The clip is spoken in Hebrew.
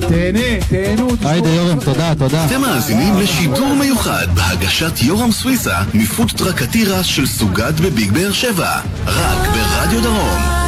תהנו. היידה יורם, תודה. אתם מאזינים לשידור מיוחד בהגשת יורם סוויסה מפוד טרק התירס של סוגת בביג באר שבע, רק ברדיו דרום.